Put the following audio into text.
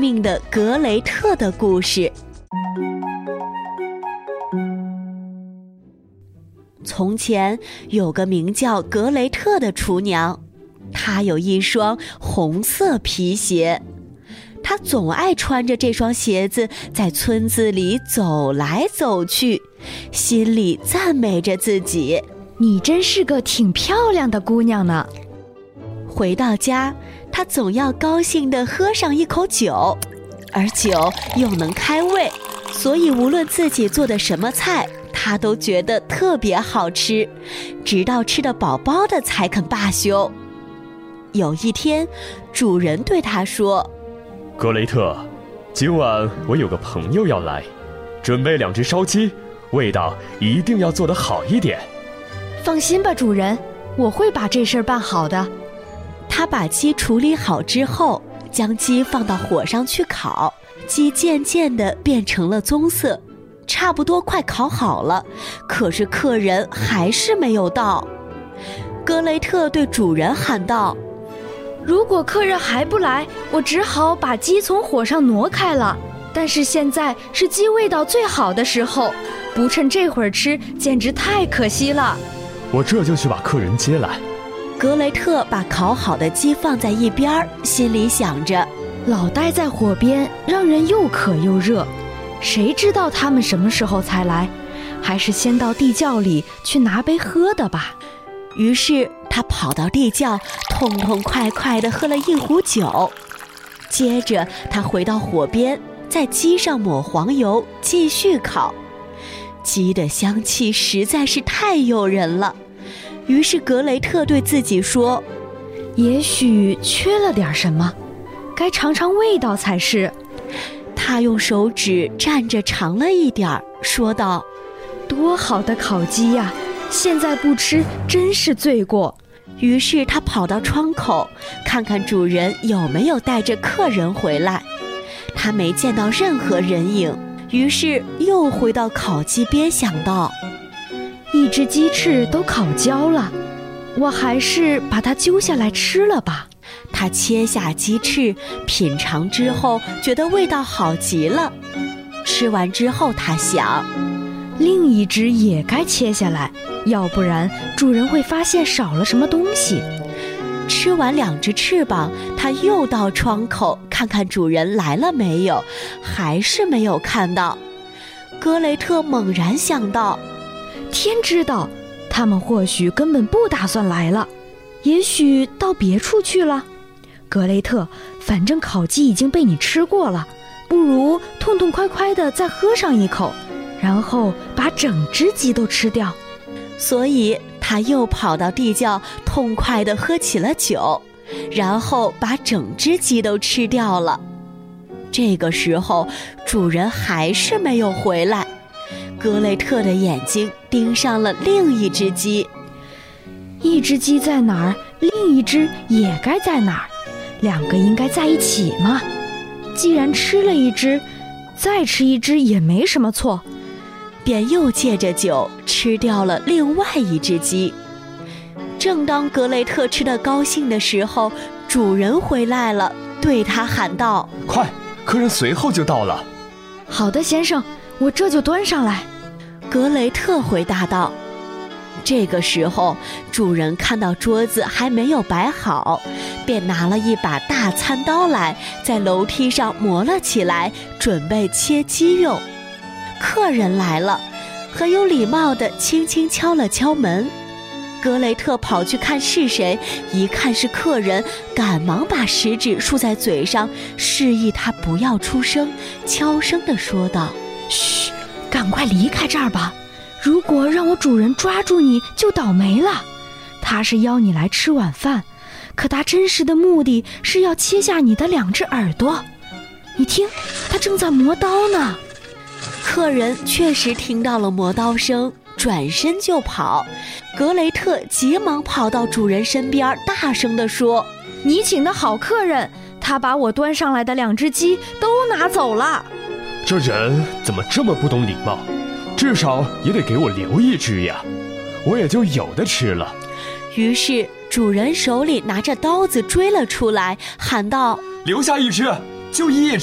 命的格雷特的故事。从前有个名叫格雷特的厨娘，她有一双红色皮鞋，她总爱穿着这双鞋子在村子里走来走去，心里赞美着自己： 你真是个挺漂亮的姑娘呢。 回到家，她总要高兴地喝上一口酒，而酒又能开胃，所以无论自己做的什么菜，她都觉得特别好吃，直到吃得饱饱的才肯罢休。有一天，主人对她说： 格雷特，今晚我有个朋友要来，准备2只烧鸡，味道一定要做得好一点。 放心吧，主人，我会把这事儿办好的。 他把鸡处理好之后，将鸡放到火上去烤，鸡渐渐地变成了棕色，差不多快烤好了，可是客人还是没有到。格雷特对主人喊道： 如果客人还不来，我只好把鸡从火上挪开了。但是现在是鸡味道最好的时候，不趁这会儿吃，简直太可惜了。 我这就去把客人接来。 格雷特把烤好的鸡放在一边，心里想着： 老待在火边，让人又渴又热，谁知道他们什么时候才来？还是先到地窖里去拿杯喝的吧。 于是他跑到地窖，痛痛快快地喝了一壶酒。接着他回到火边，在鸡上抹黄油，继续烤。鸡的香气实在是太诱人了，于是格雷特对自己说： 也许缺了点什么，该尝尝味道才是。 他用手指蘸着尝了一点，说道： 多好的烤鸡呀，现在不吃真是罪过。 于是他跑到窗口，看看主人有没有带着客人回来。他没见到任何人影，于是又回到烤鸡边，想到一只鸡翅都烤焦了，我还是把它揪下来吃了吧。 他切下鸡翅，品尝之后觉得味道好极了。吃完之后他想， 另一只也该切下来，要不然主人会发现少了什么东西。 吃完2只翅膀，他又到窗口看看主人来了没有，还是没有看到。格雷特猛然想到， 天知道，他们或许根本不打算来了，也许到别处去了。格雷特，反正烤鸡已经被你吃过了，不如痛痛快快地再喝上一口，然后把整只鸡都吃掉。 所以他又跑到地窖，痛快地喝起了酒，然后把整只鸡都吃掉了。这个时候，主人还是没有回来。格雷特的眼睛盯上了另一只鸡。 一只鸡在哪儿，另一只也该在哪儿，2个应该在一起嘛。既然吃了一只，再吃一只也没什么错。 便又借着酒吃掉了另外一只鸡。正当格雷特吃得高兴的时候，主人回来了，对他喊道： 快，客人随后就到了。 好的，先生，我这就端上来。 格雷特回答道。这个时候，主人看到桌子还没有摆好，便拿了一把大餐刀来，在楼梯上磨了起来，准备切鸡肉。客人来了，很有礼貌地轻轻敲了敲门。格雷特跑去看是谁，一看是客人，赶忙把食指竖在嘴上，示意他不要出声，悄声地说道： 嘘，赶快离开这儿吧，如果让我主人抓住你就倒霉了。他是邀你来吃晚饭，可他真实的目的是要切下你的2只耳朵。你听，他正在磨刀呢。 客人确实听到了磨刀声，转身就跑。格雷特急忙跑到主人身边，大声地说： 你请的好客人，他把我端上来的2只鸡都拿走了。 这人怎么这么不懂礼貌，至少也得给我留1只呀，我也就有的吃了。 于是主人手里拿着刀子追了出来，喊道： 留下1只，就1只。